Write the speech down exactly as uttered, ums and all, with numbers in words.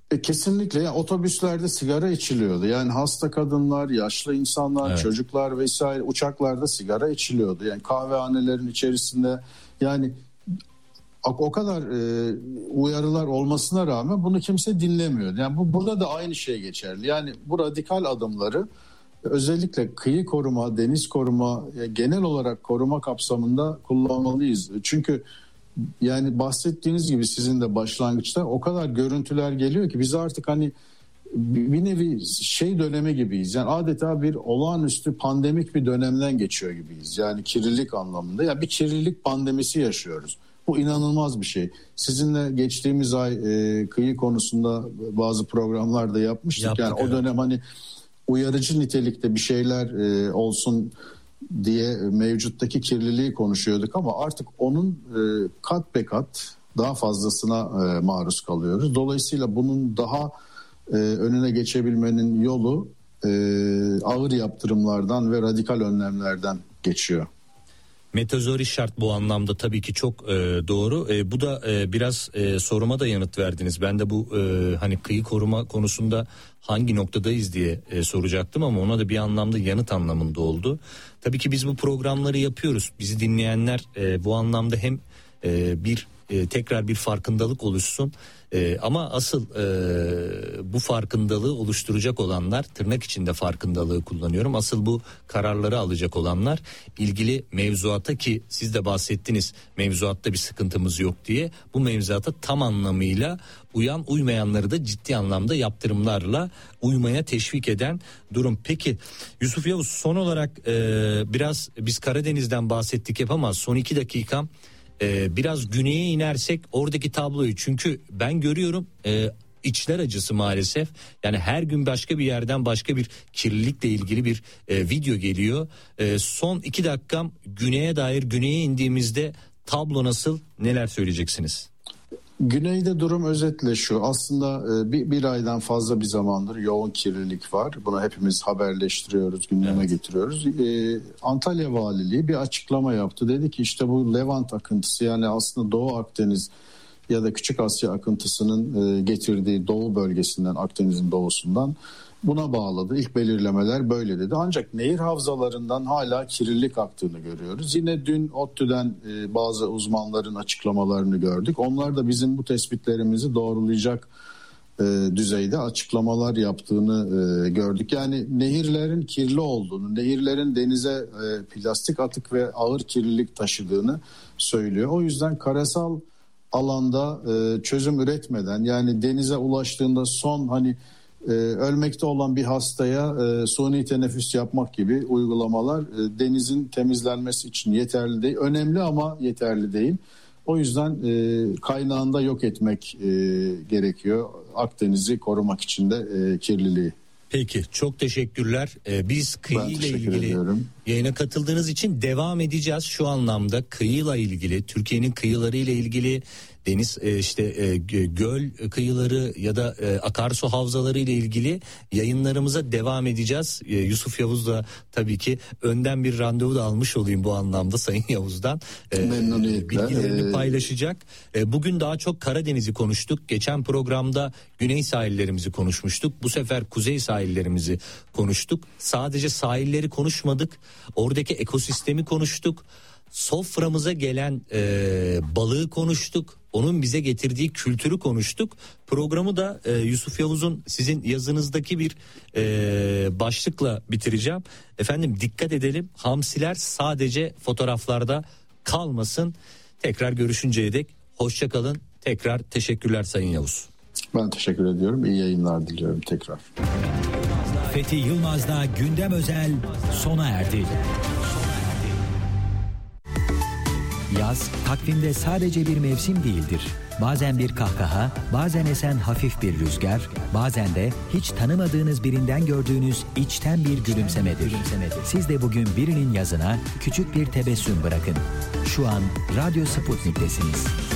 E, kesinlikle yani otobüslerde sigara içiliyordu. Yani hasta kadınlar, yaşlı insanlar, evet. çocuklar vesaire uçaklarda sigara içiliyordu. Yani kahvehanelerin içerisinde yani o kadar e, uyarılar olmasına rağmen bunu kimse dinlemiyor. Yani bu burada da aynı şey geçerli. Yani bu radikal adımları özellikle kıyı koruma, deniz koruma, genel olarak koruma kapsamında kullanmalıyız. Çünkü yani bahsettiğiniz gibi sizin de başlangıçta o kadar görüntüler geliyor ki biz artık hani bir nevi şey dönemi gibiyiz. Yani adeta bir olağanüstü pandemik bir dönemden geçiyor gibiyiz. Yani kirlilik anlamında. Yani bir kirlilik pandemisi yaşıyoruz. Bu inanılmaz bir şey. Sizinle geçtiğimiz ay e, kıyı konusunda bazı programlarda yapmıştık. Yaptık, yani evet. O dönem hani uyarıcı nitelikte bir şeyler e, olsun diye mevcuttaki kirliliği konuşuyorduk ama artık onun e, kat be kat daha fazlasına e, maruz kalıyoruz. Dolayısıyla bunun daha e, önüne geçebilmenin yolu e, ağır yaptırımlardan ve radikal önlemlerden geçiyor. Metazori şart bu anlamda tabii ki çok e, doğru. E, bu da e, biraz e, soruma da yanıt verdiniz. Ben de bu e, hani kıyı koruma konusunda hangi noktadayız diye e, soracaktım ama ona da bir anlamda yanıt anlamında oldu. Tabii ki biz bu programları yapıyoruz. Bizi dinleyenler e, bu anlamda hem e, bir e, tekrar bir farkındalık oluşsun. E, ama asıl e, bu farkındalığı oluşturacak olanlar, tırnak içinde farkındalığı kullanıyorum, asıl bu kararları alacak olanlar ilgili mevzuata, ki siz de bahsettiniz mevzuatta bir sıkıntımız yok diye, bu mevzuata tam anlamıyla uyan uymayanları da ciddi anlamda yaptırımlarla uymaya teşvik eden durum. Peki Yusuf Yavuz, son olarak e, biraz biz Karadeniz'den bahsettik hep ama son iki dakikam Ee, biraz güneye inersek oradaki tabloyu, çünkü ben görüyorum e, içler acısı maalesef. Yani her gün başka bir yerden başka bir kirlilikle ilgili bir e, video geliyor. E, son iki dakikam güneye dair. Güneye indiğimizde tablo nasıl, neler söyleyeceksiniz? Güneyde durum özetle şu: aslında bir, bir aydan fazla bir zamandır yoğun kirlilik var. Bunu hepimiz haberleştiriyoruz, gündeme evet. getiriyoruz. Ee, Antalya Valiliği bir açıklama yaptı. Dedi ki işte bu Levant akıntısı, yani aslında Doğu Akdeniz ya da Küçük Asya akıntısının e, getirdiği doğu bölgesinden, Akdeniz'in doğusundan, buna bağladı. İlk belirlemeler böyle dedi. Ancak nehir havzalarından hala kirlilik aktığını görüyoruz. Yine dün ODTÜ'den e, bazı uzmanların açıklamalarını gördük. Onlar da bizim bu tespitlerimizi doğrulayacak e, düzeyde açıklamalar yaptığını e, gördük. Yani nehirlerin kirli olduğunu, nehirlerin denize e, plastik atık ve ağır kirlilik taşıdığını söylüyor. O yüzden karasal alanda e, çözüm üretmeden, yani denize ulaştığında son hani Ee, ölmekte olan bir hastaya e, suni teneffüs yapmak gibi uygulamalar e, denizin temizlenmesi için yeterli değil. Önemli ama yeterli değil. O yüzden e, kaynağında yok etmek e, gerekiyor Akdeniz'i korumak için de e, kirliliği. Peki, çok teşekkürler. Ee, biz kıyı ile ilgili ediyorum. Yayına katıldığınız için devam edeceğiz. Şu anlamda kıyıyla ilgili, Türkiye'nin kıyıları ile ilgili, deniz işte göl kıyıları ya da akarsu havzaları ile ilgili yayınlarımıza devam edeceğiz. Yusuf Yavuz da tabii ki önden bir randevu da almış olayım bu anlamda Sayın Yavuz'dan. Memnuniyetle. Bilgilerini paylaşacak. Bugün daha çok Karadeniz'i konuştuk. Geçen programda güney sahillerimizi konuşmuştuk. Bu sefer kuzey sahillerimizi konuştuk. Sadece sahilleri konuşmadık. Oradaki ekosistemi konuştuk. Soframıza gelen e, balığı konuştuk. Onun bize getirdiği kültürü konuştuk. Programı da e, Yusuf Yavuz'un sizin yazınızdaki bir e, başlıkla bitireceğim. Efendim, dikkat edelim, hamsiler sadece fotoğraflarda kalmasın. Tekrar görüşünceye dek hoşça kalın. Tekrar teşekkürler Sayın Yavuz. Ben teşekkür ediyorum. İyi yayınlar diliyorum tekrar. Fethi Yılmaz'da Gündem Özel sona erdi. Yaz, takvimde sadece bir mevsim değildir. Bazen bir kahkaha, bazen esen hafif bir rüzgar, bazen de hiç tanımadığınız birinden gördüğünüz içten bir gülümsemedir. Siz de bugün birinin yazına küçük bir tebessüm bırakın. Şu an Radyo Sputnik'tesiniz.